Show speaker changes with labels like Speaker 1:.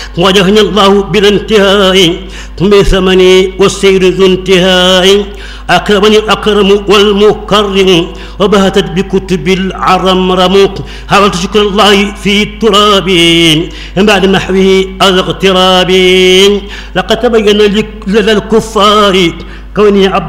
Speaker 1: وجهني الله بلا انتهاء بثمني والسير ذو انتهاء أكرمني الأكرم والمكرم وبهتت بكتب العرمرم حاولت شكر الله في التراب بعد محوه الاغتراب لقد تبين للكفار كوني عبد